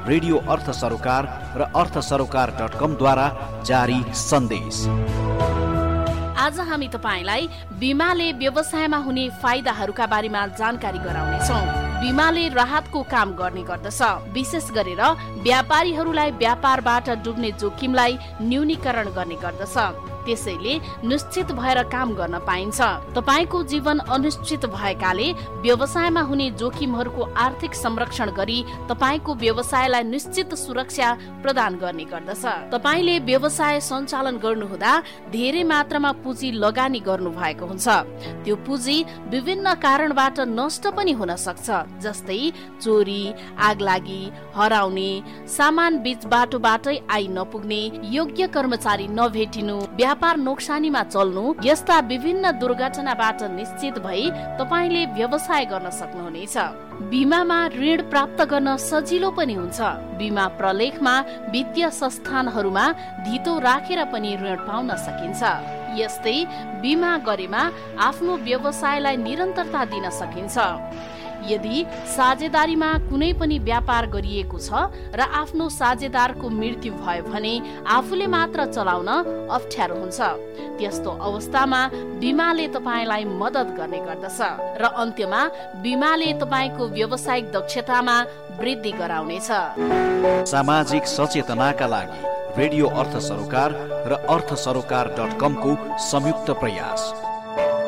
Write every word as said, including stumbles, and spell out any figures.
Radio अर्थ सरोकार र अर्थ सरोकार डट कम द्वारा जारी सन्देश। आज हामी तपाईलाई बीमाले व्यवसायमा हुने फाइदाहरूका बारेमा जानकारी गराउनेछौँ। बीमाले राहतको काम गर्ने गर्दछ। विशेष गरेर व्यापारीहरूलाई व्यापारबाट डुब्ने जोखिमलाई न्यूनीकरण गर्ने गर्दछ। त्यसैले निश्चित भएर काम गर्न पाइन्छ। तपाईको जीवन अनिश्चित भएकाले व्यवसायमा हुने जोखिमहरूको आर्थिक संरक्षण गरी तपाईको व्यवसायलाई निश्चित सुरक्षा प्रदान गर्ने गर्दछ। तपाईले व्यवसाय सञ्चालन गर्नुहुँदा धेरै मात्रामा पुँजी लगानी गर्नु भएको हुन्छ। त्यो पुँजी विभिन्न कारणबाट नष्ट पनि हुन सक्छ, जस्तै चोरी, आगलागी, हराउने, सामान बीच बाटोबाटै आई नपुग्ने, योग्य कर्मचारी नभेटिनु, व्यापार नोक्सानीमा चल्नु। यस्ता विभिन्न दुर्घटनाबाट निश्चित भई तपाईले व्यवसाय गर्न सक्नुहुनेछ। बीमामा ऋण प्राप्त गर्न सजिलो पनि हुन्छ। बीमा प्रलेखमा वित्तीय संस्थानहरूमा धितो राखेर पनि ऋण पाउन सकिन्छ। यस्तै बीमा गरेमा आफ्नो व्यवसायलाई निरन्तरता दिन सकिन्छ। यदि साझेदारीमा कुनै पनि व्यापार गरिएको छ र आफ्नो साझेदारको मृत्यु भयो भने आफूले मात्र चलाउन अप्ठ्यारो हुन्छ। त्यस्तो अवस्थामा बीमाले तपाईलाई मद्दत गर्ने गर्दछ र अन्त्यमा बीमाले तपाईको व्यावसायिक दक्षतामा वृद्धि गराउनेछ। सामाजिक सचेतनाका लागि रेडियो अर्थ सरोकार र अर्थ सरोकार डट कम को संयुक्त प्रयास।